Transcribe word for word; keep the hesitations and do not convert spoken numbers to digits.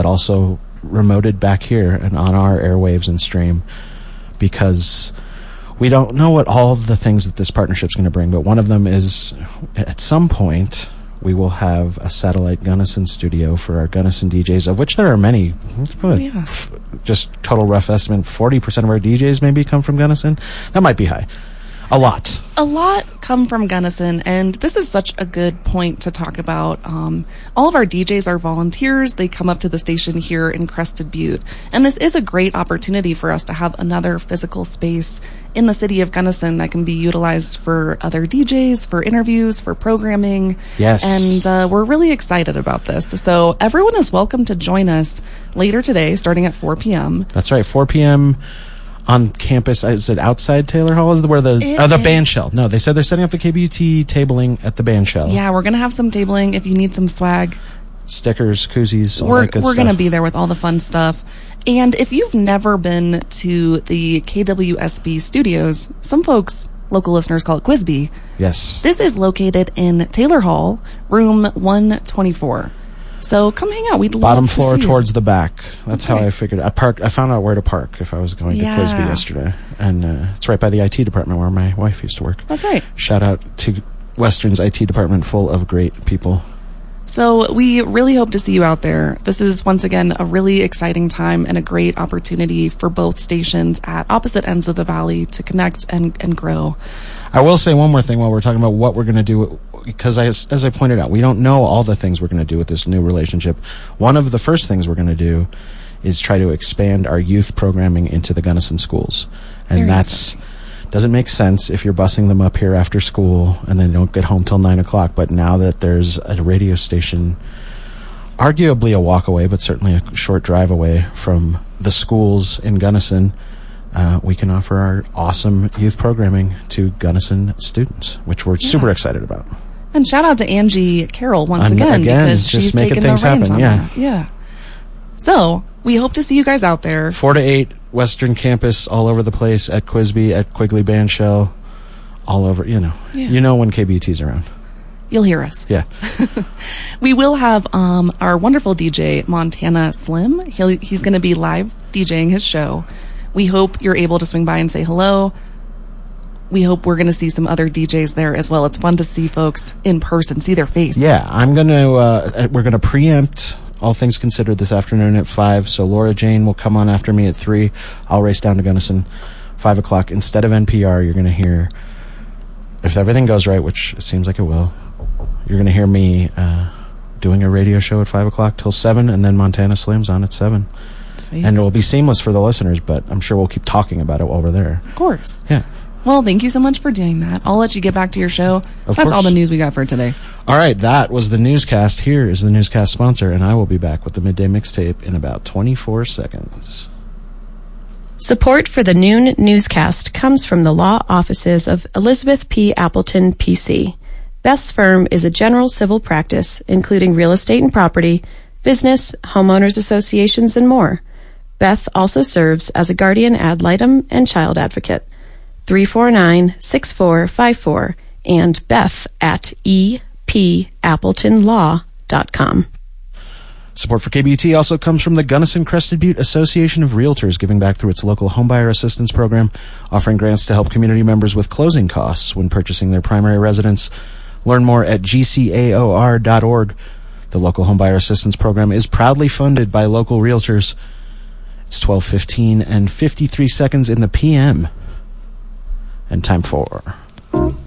but also remoted back here and on our airwaves and stream, because we don't know what all the things that this partnership is going to bring, but one of them is at some point we will have a satellite Gunnison studio for our Gunnison D Js, of which there are many. Probably yeah. f- just total rough estimate, forty percent of our D Js maybe come from Gunnison. That might be high. A lot. A lot come from Gunnison, and this is such a good point to talk about. Um, all of our D Js are volunteers. They come up to the station here in Crested Butte, and this is a great opportunity for us to have another physical space in the city of Gunnison that can be utilized for other D Js, for interviews, for programming. Yes. And uh, we're really excited about this. So everyone is welcome to join us later today, starting at four p.m. That's right, four p.m. on campus. Is it outside Taylor Hall? Is the where the It oh the is. band shell? No, they said they're setting up the K B U T tabling at the band shell. Yeah, we're going to have some tabling if you need some swag. Stickers, koozies, all We're that good we're stuff. going to be there with all the fun stuff. And if you've never been to the K W S B studios, some folks, local listeners, call it Quizby. Yes. This is located in Taylor Hall, room one twenty-four. So come hang out. We'd Bottom love to floor see you. towards the back. That's how Okay. I figured. I parked. I found out where to park if I was going Yeah. to Quizby yesterday, and uh, it's right by the I T department where my wife used to work. That's right. Shout out to Western's I T department, full of great people. So we really hope to see you out there. This is, once again, a really exciting time and a great opportunity for both stations at opposite ends of the valley to connect and, and grow. I will say one more thing while we're talking about what we're going to do, because I, as I pointed out, we don't know all the things we're going to do with this new relationship. One of the first things we're going to do is try to expand our youth programming into the Gunnison schools. And Very that's doesn't make sense if you're busing them up here after school and then don't get home till nine o'clock. But now that there's a radio station, arguably a walk away, but certainly a short drive away from the schools in Gunnison, uh, we can offer our awesome youth programming to Gunnison students, which we're Yeah. super excited about. And shout out to Angie Carroll once And again, again, because just she's making taken the things reins happen, on yeah. that. Yeah. So we hope to see you guys out there. Four to eight, Western Campus, all over the place, at Quizby, at Quigley Bandshell, all over, you know. Yeah. You know when K B U T's around. You'll hear us. Yeah. We will have um, our wonderful D J, Montana Slim. He'll, he's going to be live DJing his show. We hope you're able to swing by and say hello. We hope we're going to see some other D Js there as well. It's fun to see folks in person, see their face. Yeah, I'm going to, uh, we're going to preempt All Things Considered this afternoon at five. So Laura Jane will come on after me at three. I'll race down to Gunnison, five o'clock. Instead of N P R, you're going to hear, if everything goes right, which it seems like it will, you're going to hear me uh, doing a radio show at five o'clock till seven, and then Montana Slim's on at seven. Sweet. And it will be seamless for the listeners, but I'm sure we'll keep talking about it while we're there. Of course. Yeah. Well, thank you so much for doing that. I'll let you get back to your show. Of That's all course. the news we got for today. All right, that was the newscast. Here is the newscast sponsor, and I will be back with the Midday Mixtape in about twenty-four seconds. Support for the noon newscast comes from the law offices of Elizabeth P. Appleton, P C. Beth's firm is a general civil practice, including real estate and property, business, homeowners associations, and more. Beth also serves as a guardian ad litem and child advocate. three four nine, six four five four and Beth at e p appleton law dot com. Support for K B U T also comes from the Gunnison Crested Butte Association of Realtors, giving back through its local homebuyer assistance program, offering grants to help community members with closing costs when purchasing their primary residence. Learn more at g c a o r dot org. The local homebuyer assistance program is proudly funded by local realtors. It's twelve fifteen and fifty-three seconds in the P M. And time for